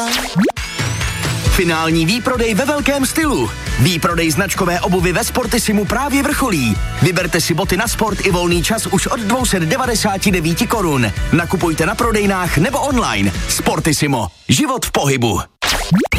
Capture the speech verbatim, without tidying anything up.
Finální výprodej ve velkém stylu. Výprodej značkové obuvy ve Sportisimu právě vrcholí. Vyberte si boty na sport i volný čas už od dvě stě devadesát devět korun. Nakupujte na prodejnách nebo online. Sportisimo. Život v pohybu.